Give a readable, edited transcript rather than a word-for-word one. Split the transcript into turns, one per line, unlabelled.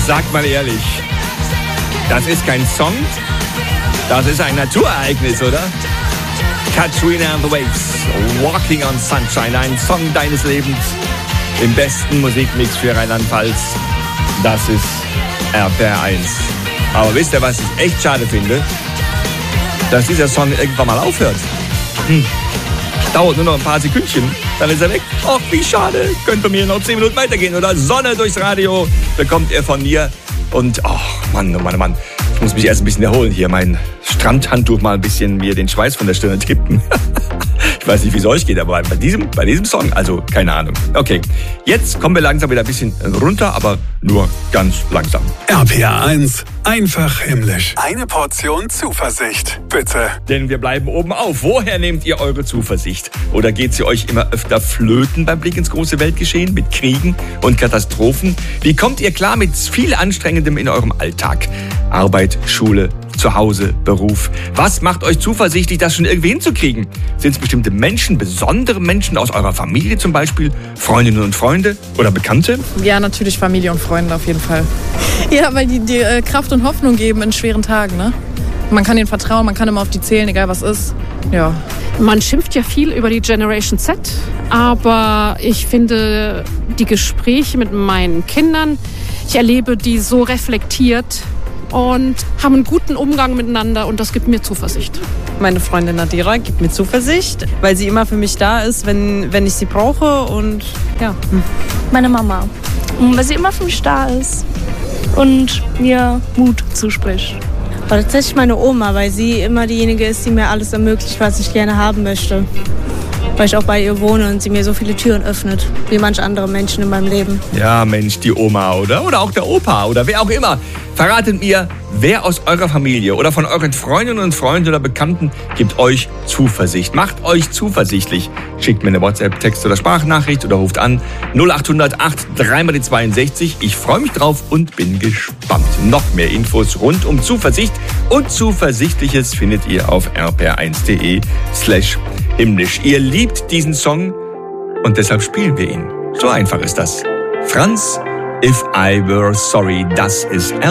Sagt mal ehrlich, das ist kein Song, das ist ein Naturereignis, oder? Katrina and the Waves, Walking on Sunshine, ein Song deines Lebens im besten Musikmix für Rheinland-Pfalz. Das ist RPR 1. Aber wisst ihr, was ich echt schade finde? Dass dieser Song irgendwann mal aufhört. Dauert nur noch ein paar Sekündchen, dann ist er weg. Ach, wie schade. Könnt bei mir noch 10 Minuten weitergehen. Oder Sonne durchs Radio bekommt ihr von mir. Und, ach, Mann, oh Mann, oh Mann. Ich muss mich erst ein bisschen erholen hier. Mein Strandhandtuch mal ein bisschen mir den Schweiß von der Stirn tippen. Ich weiß nicht, wie es euch geht, aber bei diesem Song, also keine Ahnung. Okay, jetzt kommen wir langsam wieder ein bisschen runter, aber nur ganz langsam.
RPR 1, einfach himmlisch. Eine Portion Zuversicht, bitte.
Denn wir bleiben oben auf. Woher nehmt ihr eure Zuversicht? Oder geht sie euch immer öfter flöten beim Blick ins große Weltgeschehen mit Kriegen und Katastrophen? Wie kommt ihr klar mit viel Anstrengendem in eurem Alltag? Arbeit, Schule, Zuhause, Beruf. Was macht euch zuversichtlich, das schon irgendwie hinzukriegen? Sind es bestimmte Menschen, besondere Menschen aus eurer Familie zum Beispiel? Freundinnen und Freunde oder Bekannte?
Ja, natürlich Familie und Freunde auf jeden Fall. Ja, weil die Kraft und Hoffnung geben in schweren Tagen, ne? Man kann ihnen vertrauen, man kann immer auf die zählen, egal was ist. Ja.
Man schimpft ja viel über die Generation Z, aber ich finde die Gespräche mit meinen Kindern, ich erlebe die so reflektiert und haben einen guten Umgang miteinander und das gibt mir Zuversicht.
Meine Freundin Nadira gibt mir Zuversicht, weil sie immer für mich da ist, wenn ich sie brauche und ja.
Meine Mama, weil sie immer für mich da ist und mir Mut zuspricht.
Aber tatsächlich meine Oma, weil sie immer diejenige ist, die mir alles ermöglicht, was ich gerne haben möchte. Weil ich auch bei ihr wohne und sie mir so viele Türen öffnet, wie manche andere Menschen in meinem Leben.
Ja, Mensch, die Oma, oder? Oder auch der Opa oder wer auch immer. Verratet mir, wer aus eurer Familie oder von euren Freundinnen und Freunden oder Bekannten gibt euch Zuversicht. Macht euch zuversichtlich. Schickt mir eine WhatsApp, Text- oder Sprachnachricht oder ruft an 0800 8 62. Ich freue mich drauf und bin gespannt. Noch mehr Infos rund um Zuversicht und Zuversichtliches findet ihr auf rpr1.de/himmlisch. Ihr liebt diesen Song und deshalb spielen wir ihn. So einfach ist das. Franz, If I Were Sorry, das ist